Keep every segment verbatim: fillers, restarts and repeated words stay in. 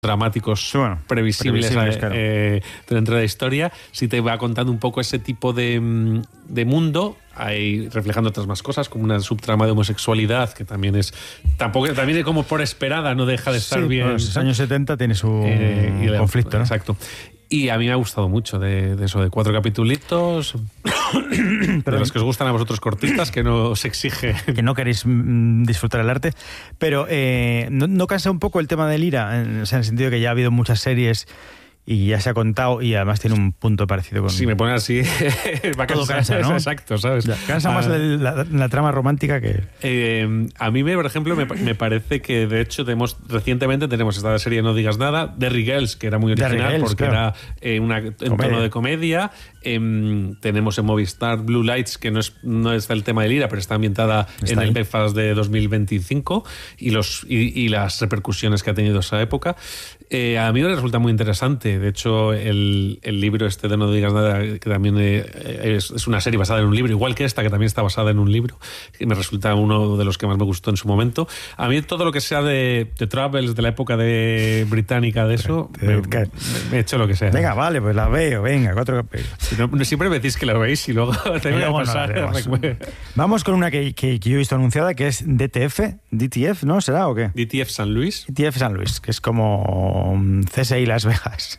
dramáticos bueno, previsibles, previsibles eh, claro. eh, dentro de la historia, sí te va contando un poco ese tipo de, de mundo, ahí reflejando otras más cosas, como una subtrama de homosexualidad, que también es tampoco también es como por esperada, no deja de estar sí, bien. En los años setenta tiene su eh, y la, conflicto, ¿no? Exacto. Y a mí me ha gustado mucho de, de eso, de cuatro capitulitos, de los que os gustan a vosotros cortistas, que no os exige. Que no queréis mm, disfrutar el arte. Pero eh, ¿no, ¿no cansa un poco el tema del IRA? En, o sea, en el sentido de que ya ha habido muchas series y ya se ha contado y además tiene un punto parecido con... Si me pones así, va a Todo cansar, cansa, ¿no? Exacto, ¿sabes? Ya, cansa más Ah, el, la, la trama romántica que... Eh, a mí, me, por ejemplo, me, me parece que, de hecho, tenemos recientemente tenemos esta serie No digas nada, Derry Girls, que era muy original Girls, porque claro. era eh, una, en Comedia. tono de comedia. Eh, tenemos en Movistar Blue Lights, que no es, no es el tema del IRA, pero está ambientada Está en ahí. el Belfast de dos mil veinticinco y, los, y, y las repercusiones que ha tenido esa época. Eh, a mí me resulta muy interesante. De hecho, el, el libro este de No digas nada, que también eh, es, es una serie basada en un libro, igual que esta, que también está basada en un libro, que me resulta uno de los que más me gustó en su momento. A mí todo lo que sea de, de Travels, de la época de británica, de eso, me, me, me echo lo que sea. Venga, vale, pues la veo, venga, cuatro capítulos. Si no, siempre me decís que lo veis y luego te voy a pasar. No, vamos con una que, que, que yo he visto anunciada, que es D T F, D T F, ¿no? ¿Será o qué? D T F San Luis. D T F San Luis, que es como C S I Las Vegas.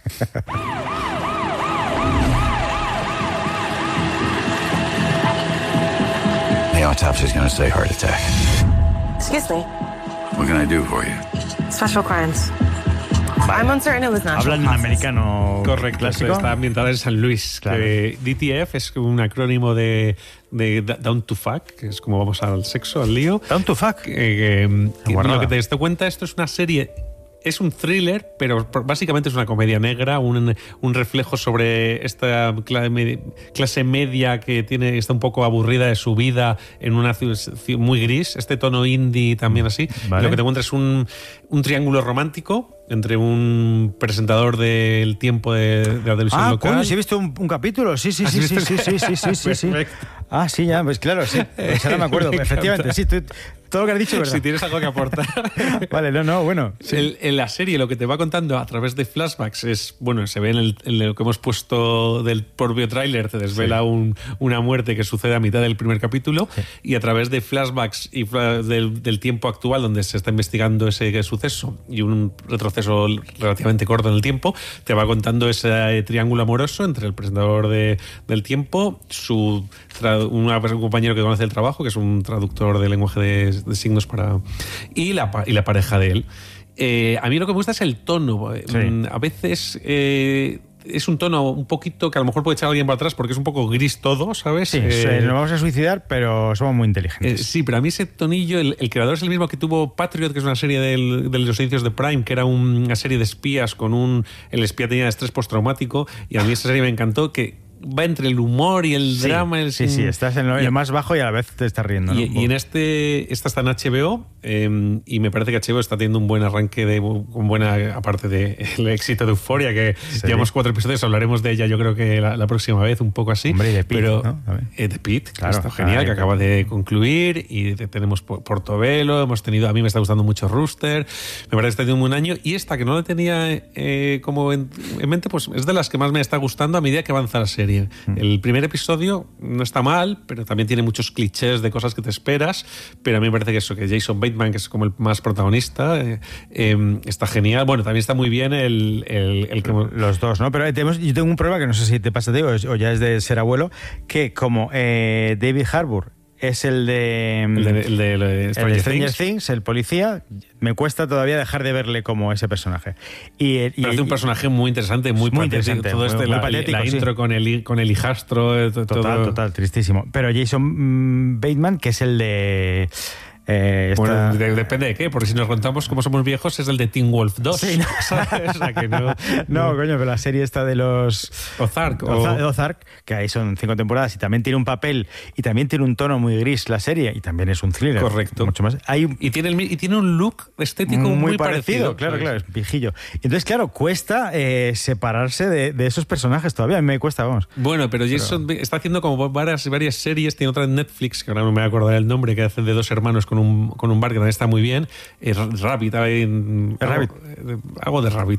The autopsy's gonna say heart attack. Excuse me. What can I do for you? Special crimes. I'm uncertain it was natural Hablan en causes. americano Correcto, clásico. está ambientada en San Luis. Claro. Que D T F es un acrónimo de, de Down to Fuck, que es como vamos al sexo, al lío. Down to Fuck. Eh, eh, que Guarrada. lo que te das cuenta, esto es una serie. Es un thriller, pero básicamente es una comedia negra, un, un reflejo sobre esta clase media que tiene, está un poco aburrida de su vida en una ciudad muy gris, este tono indie también así. Vale. Lo que te encuentras es un, un triángulo romántico entre un presentador del tiempo de, de la televisión Ah, local. coño, sí he visto un, un capítulo, sí, sí, ¿Has sí, sí, visto? sí, sí, sí, sí, sí, sí. Perfecto. Ah, sí, ya, pues claro, sí. Pues ahora me acuerdo, Me efectivamente, encanta. sí, tú- todo lo que has dicho es verdad. Si tienes algo que aportar. Vale, no, no, bueno. sí. El- en la serie lo que te va contando a través de flashbacks es, bueno, se ve en, el, en lo que hemos puesto del propio tráiler, te desvela Sí. un, una muerte que sucede a mitad del primer capítulo y a través de flashbacks y fla- del, del tiempo actual donde se está investigando ese suceso y un retroceso relativamente corto en el tiempo, te va contando ese triángulo amoroso entre el presentador de, del tiempo, su tra- una- un compañero que conoce el trabajo, que es un traductor de lenguaje de, de signos para y la, pa- y la pareja de él. Eh, a mí lo que me gusta es el tono. Sí. Mm, A veces eh, es un tono un poquito que a lo mejor puede echar a alguien para atrás porque es un poco gris todo, ¿sabes? Sí, Eh, sí, nos vamos a suicidar, pero somos muy eh, inteligentes. sí, pero a mí ese tonillo, el, el creador es el mismo que tuvo Patriot, que es una serie del- de los inicios de Prime, que era un- una serie de espías con un... El espía tenía estrés postraumático y a mí esa serie me encantó, que va entre el humor y el Sí, drama. El, sí, sí, estás en lo, en y- lo más bajo y a la vez te estás riendo, ¿no? Y, y en este, esta está en H B O eh, y me parece que H B O está teniendo un buen arranque de, con buena, aparte del éxito de Euphoria, que Sí. llevamos cuatro episodios, hablaremos de ella yo creo que la, la próxima vez, un poco así. Hombre, y de Pitt, pero, ¿no? También. eh, de Pitt, que Claro, está genial, claro, que acaba claro. de concluir y te- tenemos Por- Portobelo, hemos tenido, a mí me está gustando mucho Rooster, me parece que está teniendo un buen año y esta que no la tenía eh, como en, en mente, pues es de las que más me está gustando a medida que avanza la serie. Mm. El primer episodio no está mal, pero también tiene muchos clichés de cosas que te esperas, pero a mí me parece que eso, que Jason Bateman, que es como el más protagonista, eh, eh, está genial. Bueno, también está muy bien el, el, el que... Los dos, ¿no? Pero eh, tenemos, yo tengo un problema que no sé si te pasa a ti o, es- o ya es de ser abuelo, que como eh, David Harbour es el de... El de, el de- el de el Stranger de Stranger Things. Things, el policía, me cuesta todavía dejar de verle como ese personaje. Y, y- Parece un y- personaje muy interesante, muy, Muy patético. interesante, Todo muy- este, muy la, patético, la sí. intro con el, hi- con el hijastro. eh, to- Total, todo. total, tristísimo. Pero Jason mm, Bateman, que es el de... eh, esta- Bueno, de- depende de qué, porque si nos contamos cómo somos viejos, es el de Teen Wolf dos. Sí, no. ¿sabes? O sea, que no, No, coño, pero la serie esta de los... Ozark. o- Oza- Ozark, que ahí son cinco temporadas y también tiene un papel y también tiene un tono muy gris la serie y también es un thriller. Correcto. Mucho más. Hay un, Y tiene, el mi- y tiene un look estético muy, muy parecido, claro, ¿sabes? claro, es viejillo. Y entonces, claro, cuesta eh, separarse de, de esos personajes todavía. A mí me cuesta, vamos. Bueno, pero Jason está haciendo como varias, varias series. Tiene otra en Netflix, que ahora no me voy a acordar el nombre, que hace de dos hermanos con un, con un bar que también está muy bien. Eh, Rabbit, hay en- Rabbit. Algo, eh, algo de Rabbit.